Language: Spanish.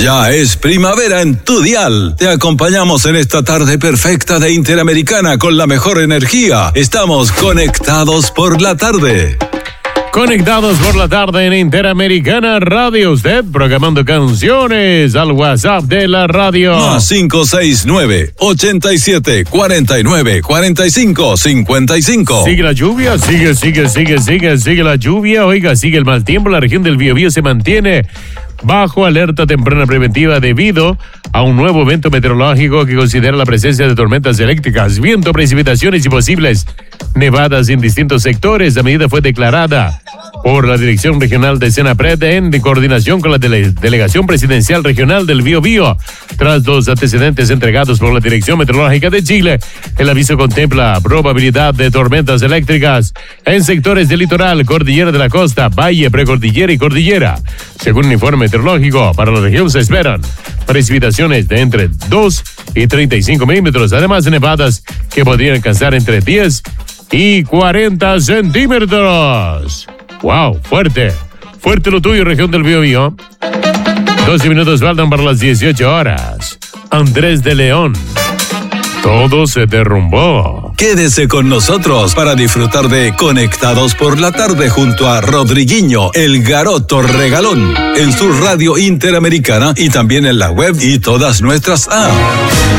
Ya es primavera en tu dial. Te acompañamos en esta tarde perfecta de Interamericana con la mejor energía. Estamos conectados por la tarde. Conectados por la tarde en Interamericana Radio. Usted programando canciones al WhatsApp de la radio. Más 569-87-49-45-55. Sigue la lluvia, sigue la lluvia. Oiga, sigue el mal tiempo. La región del Biobío se mantiene bajo alerta temprana preventiva debido a un nuevo evento meteorológico que considera la presencia de tormentas eléctricas, viento, precipitaciones y posibles nevadas en distintos sectores. La medida fue declarada por la Dirección Regional de Senapred en coordinación con la Delegación Presidencial Regional del Biobío. Tras los antecedentes entregados por la Dirección Meteorológica de Chile, el aviso contempla probabilidad de tormentas eléctricas en sectores del litoral, cordillera de la costa, valle, precordillera y cordillera. Según un informe meteorológico, para la región se esperan precipitaciones de entre 2 y 35 milímetros, además de nevadas que podrían alcanzar entre 10 y 40 centímetros. ¡Wow! Fuerte lo tuyo, región del Biobío. 12 minutos faltan para las 18 horas. Andrés de León. Todo se derrumbó. Quédese con nosotros para disfrutar de Conectados por la tarde junto a Rodriguinho, el Garoto Regalón, en su radio Interamericana y también en la web y todas nuestras apps.